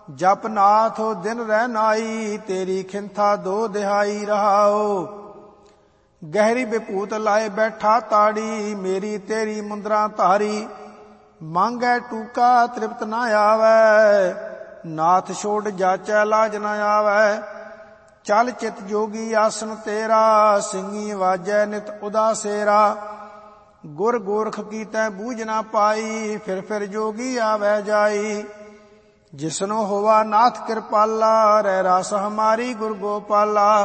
ਜਪ ਨਾਥ ਦਿਨ ਰਹਿ ਨਾਈ, ਤੇਰੀ ਖਿੰਥਾ ਦੋ ਦਿਹਾਈ ਰਹਾਓ। ਗਹਿਰੀ ਵਿਭੂਤ ਲਾਏ ਬੈਠਾ ਤਾੜੀ, ਮੇਰੀ ਤੇਰੀ ਮੁੰਦਰਾ ਧਾਰੀ। ਮੰਗੈ ਟੂਕਾ ਤ੍ਰਿਪਤ ਨਾ ਆਵੈ, ਨਾਥ ਛੋੜ ਜਾਚੈ ਲਾਜ ਨਾ ਆਵੈ। ਚਲ ਚਿਤ ਜੋਗੀ ਆਸਨ ਤੇਰਾ, ਸਿੰਘੀ ਵਾਜੈ ਨਿਤ ਉਦਾਸੇਰਾ। ਗੁਰ ਗੋਰਖ ਕੀਤੈ ਬੂਝ ਨਾ ਪਾਈ, ਫਿਰ ਜੋਗੀ ਆਵੈ ਜਾਈ। ਜਿਸਨੋ ਹੋਵਾ ਨਾਥ ਕਿਰਪਾਲਾ, ਰਹਿ ਰਾਸ ਹਮਾਰੀ ਗੁਰ ਗੋਪਾਲਾ।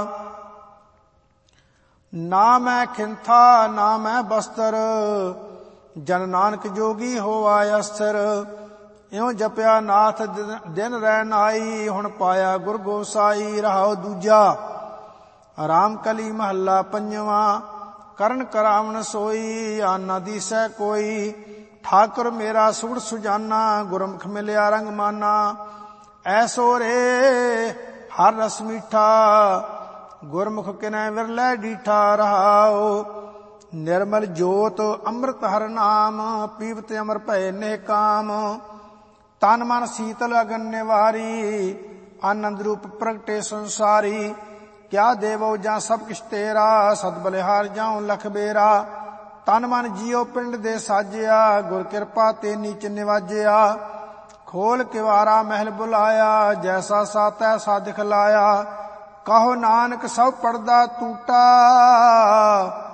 ਨਾ ਮੈਂ ਖਿੰਥਾ ਨਾ ਮੈਂ ਬਸਤਰ, ਜਨ ਨਾਨਕ ਜੋਗੀ ਹੋਵਾ ਅਸਥਿਰ। ਇਉਂ ਜਪਿਆ ਨਾਥ ਦਿਨ ਰਹਿ ਨਾਈ, ਹੁਣ ਪਾਇਆ ਗੁਰ ਗੋਸਾਈ ਰਹਾਉ ਦੂਜਾ। ਰਾਮ ਕਲੀ ਮਹੱਲਾ ਪੰਜਵਾਂ। ਕਰਨ ਕਰਾਵਣ ਸੋਈ, ਆਨਾ ਦੀਸੈ ਕੋਈ। ਠਾਕੁਰ ਮੇਰਾ ਸੁਗੜ ਸੁਜਾਨਾ, ਗੁਰਮੁਖ ਮਿਲਿਆ ਰੰਗ ਮਾਨਾ। ਐਸੋ ਰੇ ਹਰ ਰਸ ਮੀਠਾ, ਗੁਰਮੁਖ ਕਿਨੈ ਵਿਰਲੇ ਡੀਠਾ ਰਹਾਉ। ਨਿਰਮਲ ਜੋਤ ਅੰਮ੍ਰਿਤ ਹਰ ਨਾਮ, ਪੀਵਤ ਅਮਰ ਭਏ ਨੇਹ ਕਾਮ। ਤਨ ਮਨ ਸੀਤਲ ਅਗਨ ਨਿਵਾਰੀ, ਆਨੰਦ ਰੂਪ ਪ੍ਰਗਟੇ ਸੰਸਾਰੀ। ਕਿਆ ਦੇਵੋ ਜਾਂ ਸਭ ਕਿਛ ਤੇਰਾ, ਸਦ ਬਲਿਹਾਰ ਜਾਉ ਲਖ ਬੇਰਾ। ਤਨ ਮਨ ਜੀਉ ਪਿੰਡ ਦੇ ਸਾਜਿਆ, ਗੁਰ ਕਿਰਪਾ ਤੇ ਨੀਚ ਨਿਵਾਜਿਆ। ਖੋਲ ਕਿਵਾਰਾ ਮਹਿਲ ਬੁਲਾਇਆ, ਜੈਸਾ ਸਾ ਤੈਸਾ ਦਿਖਲਾਇਆ। ਕਹੋ ਨਾਨਕ ਸਭ ਪੜਦਾ ਟੂਟਾ,